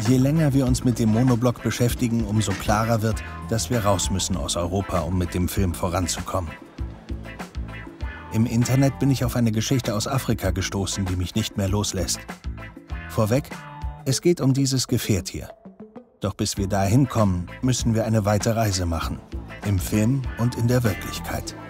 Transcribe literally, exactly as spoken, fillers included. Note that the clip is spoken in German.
Je länger wir uns mit dem Monoblock beschäftigen, umso klarer wird, dass wir raus müssen aus Europa, um mit dem Film voranzukommen. Im Internet bin ich auf eine Geschichte aus Afrika gestoßen, die mich nicht mehr loslässt. Vorweg, es geht um dieses Gefährt hier. Doch bis wir dahin kommen, müssen wir eine weite Reise machen. Im Film und in der Wirklichkeit.